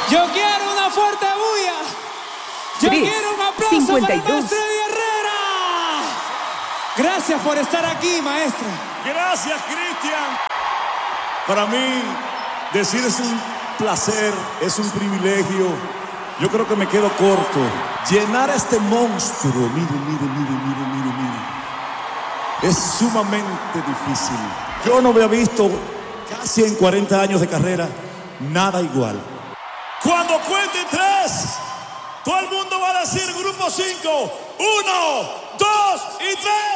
Yo quiero una fuerte bulla. Yo quiero un aplauso 52. para el maestro Eddie Herrera. Gracias por estar aquí, maestro. Gracias, Cristian. Para mí, decir es un placer, es un privilegio. Yo creo que me quedo corto. Llenar a este monstruo, mire. Es sumamente difícil. Yo no había visto casi en 40 años de carrera nada igual. Cuando cuenten 3, todo el mundo va a decir grupo 5. 1, 2 y 3.